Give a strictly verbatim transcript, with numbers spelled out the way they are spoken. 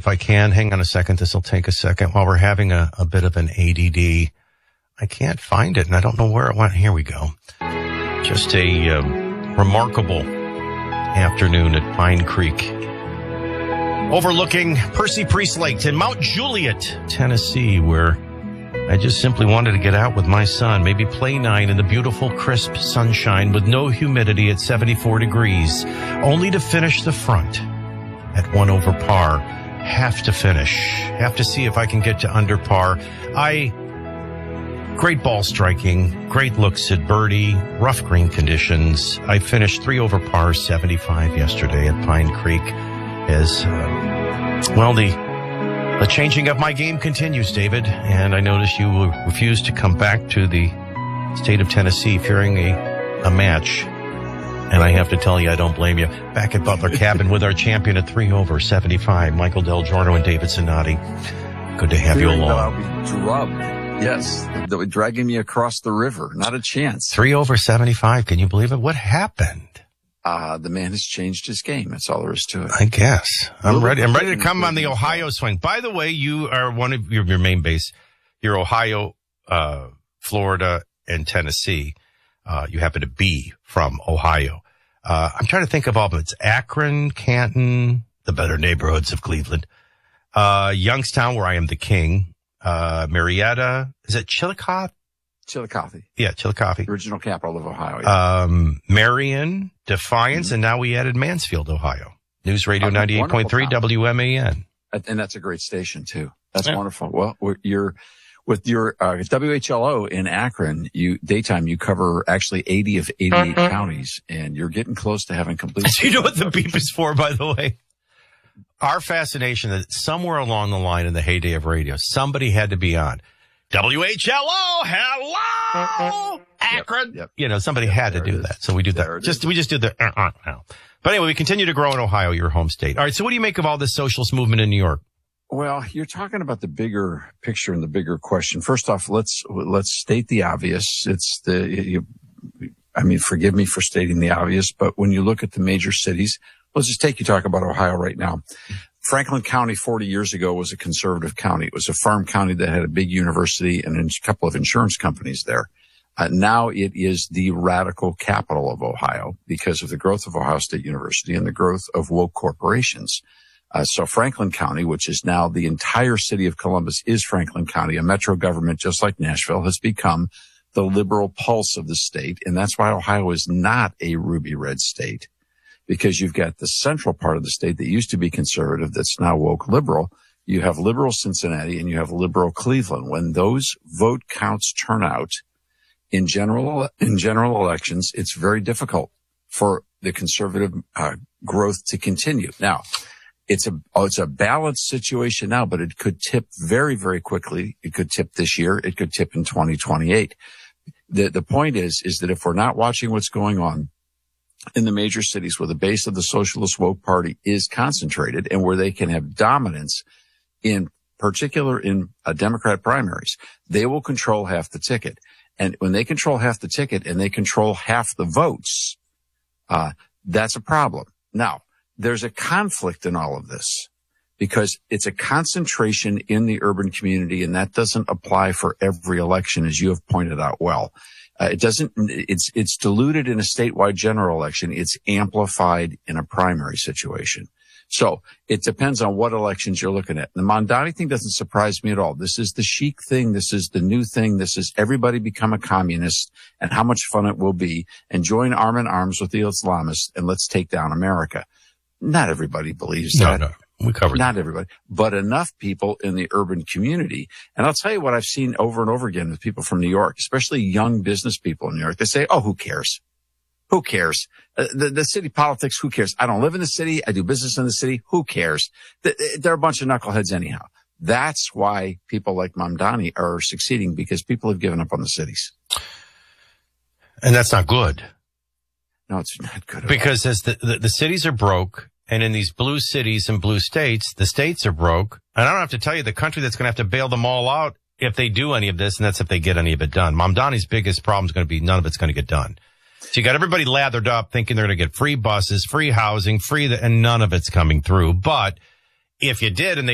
if I can. Hang on a second. This will take a second while we're having a, a bit of an A D D. I can't find it, and I don't know where it went. Here we go. Just a uh, remarkable afternoon at Pine Creek, overlooking Percy Priest Lake in Mount Juliet, Tennessee, where I just simply wanted to get out with my son, maybe play nine in the beautiful, crisp sunshine with no humidity at seventy-four degrees, only to finish the front at one over par. Have to finish. Have to see if I can get to under par. I... Great ball striking, great looks at birdie, rough green conditions. I finished three over par seventy-five yesterday at Pine Creek as, uh, well, the, the changing of my game continues, David. And I notice you will refuse to come back to the state of Tennessee fearing a, a match. And I have to tell you, I don't blame you. Back at Butler Cabin with our champion at three over seventy-five, Michael Del Giorno and David Zanotti. Good to have Fearing you along. That I'll be drubbed. Yes, that would dragging me across the river. Not a chance. Three over seventy-five. Can you believe it? What happened? Uh, the man has changed his game. That's all there is to it. I guess. I'm ready. I'm ready to come on the Ohio swing. By the way, you are one of your, your main base. You're Ohio, uh, Florida, and Tennessee. Uh, you happen to be from Ohio. Uh, I'm trying to think of all of them. It's Akron, Canton, the better neighborhoods of Cleveland. Uh, Youngstown, where I am the king. Uh, Marietta, is it Chillicothe? Chillicothe. Yeah, Chillicothe. Original capital of Ohio. Yeah. Um, Marion, Defiance, mm-hmm. and now we added Mansfield, Ohio. News Radio ninety-eight point three W M A N. And that's a great station too. That's yeah. wonderful. Well, you're, with your, uh, W H L O in Akron, you, daytime, you cover actually eighty of eighty-eight mm-hmm. counties, and you're getting close to having complete. Do you know what the beep is for, by the way? Our fascination that somewhere along the line in the heyday of radio, somebody had to be on W H L O. Hello, Akron. Yep, yep. You know, somebody yep, had to do that. So we do there that. Just, we just do the, uh, uh, uh. But anyway, we continue to grow in Ohio, your home state. All right. So what do you make of all this socialist movement in New York? Well, you're talking about the bigger picture and the bigger question. First off, let's, let's state the obvious. It's the, you, I mean, forgive me for stating the obvious, but when you look at the major cities, let's just take you talk about Ohio right now. Franklin County forty years ago was a conservative county. It was a farm county that had a big university and a couple of insurance companies there. Uh, now it is the radical capital of Ohio because of the growth of Ohio State University and the growth of woke corporations. Uh, so Franklin County, which is now the entire city of Columbus, is Franklin County. A metro government, just like Nashville, has become the liberal pulse of the state. And that's why Ohio is not a ruby red state. Because you've got the central part of the state that used to be conservative that's now woke liberal. You have liberal Cincinnati and you have liberal Cleveland. When those vote counts turn out in general, in general elections, it's very difficult for the conservative uh, growth to continue. Now, it's a, oh, it's a balanced situation now, but it could tip very, very quickly. It could tip this year. It could tip in twenty twenty-eight. The, the point is, is that if we're not watching what's going on in the major cities where the base of the socialist woke party is concentrated and where they can have dominance, in particular in uh, Democrat primaries, they will control half the ticket. And when they control half the ticket and they control half the votes, uh, that's a problem. Now, there's a conflict in all of this because it's a concentration in the urban community, and that doesn't apply for every election, as you have pointed out well. Uh, it doesn't, it's, it's diluted in a statewide general election. It's amplified in a primary situation. So it depends on what elections you're looking at. The Mamdani thing doesn't surprise me at all. This is the chic thing. This is the new thing. This is everybody become a communist and how much fun it will be and join arm in arms with the Islamists and let's take down America. Not everybody believes that. No, no. We covered Not that. everybody, but enough people in the urban community. And I'll tell you what I've seen over and over again with people from New York, especially young business people in New York. They say, oh, who cares? Who cares? Uh, the, the city politics, who cares? I don't live in the city. I do business in the city. Who cares? They're a bunch of knuckleheads anyhow. That's why people like Mamdani are succeeding, because people have given up on the cities. And that's not good. No, it's not good at Because all. as the, the, the cities are broke, and in these blue cities and blue states, the states are broke. And I don't have to tell you the country that's going to have to bail them all out if they do any of this, and that's if they get any of it done. Mamdani's biggest problem is going to be none of it's going to get done. So you got everybody lathered up thinking they're going to get free buses, free housing, free, the, and none of it's coming through. But if you did and they